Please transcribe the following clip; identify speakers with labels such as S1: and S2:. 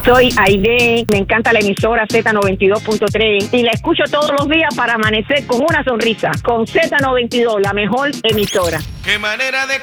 S1: Soy Aide, me encanta la emisora Z92.3 y la escucho todos los días para amanecer con una sonrisa. Con Z92, la mejor emisora.
S2: Qué manera de